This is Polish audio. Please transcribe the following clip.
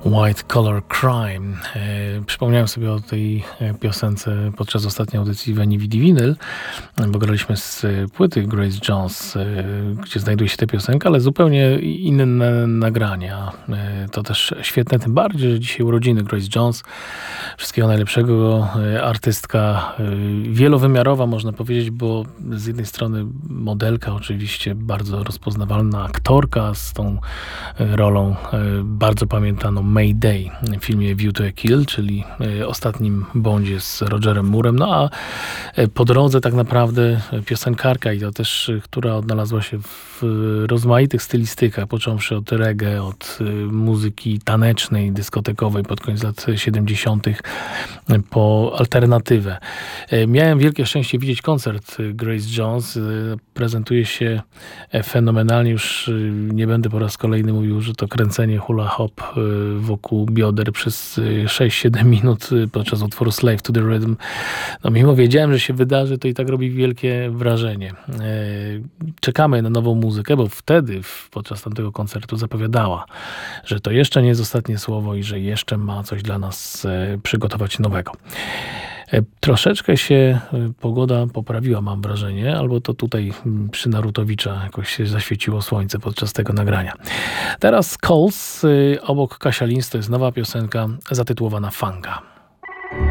White Collar Crime. Przypomniałem sobie o tej piosence podczas ostatniej audycji Veni Vinyl, bo graliśmy z płyty Grace Jones, gdzie znajduje się ta piosenka, ale zupełnie inne nagrania. To też świetne, tym bardziej, że dzisiaj urodziny Grace Jones. Wszystkiego najlepszego. Artystka wielowymiarowa, można powiedzieć, bo z jednej strony modelka, oczywiście bardzo rozpoznawalna aktorka z tą rolą bardzo pamiętaną Mayday w filmie View to a Kill, czyli ostatnim Bondzie z Rogerem Moorem, no a po drodze tak naprawdę piosenkarka i to też, która odnalazła się w rozmaitych stylistykach, począwszy od reggae, od muzyki tanecznej, dyskotekowej pod koniec lat 70. po alternatywę. Miałem wielkie szczęście widzieć koncert Grace Jones. Prezentuje się fenomenalnie. Już nie będę po raz kolejny mówił, że to kręcenie hula hop wokół bioder przez 6-7 minut podczas utworu Slave to the Rhythm. No mimo wiedziałem, że się wydarzy, to i tak robi wielkie wrażenie. Czekamy na nową muzykę, bo wtedy podczas tamtego koncertu zapowiadała, że to jeszcze nie jest ostatnie słowo i że jeszcze ma coś dla nas przygotować nowego. Troszeczkę się pogoda poprawiła, mam wrażenie, albo to tutaj przy Narutowicza jakoś się zaświeciło słońce podczas tego nagrania. Teraz Coles, obok Kasia Linz, to jest nowa piosenka zatytułowana Fanga.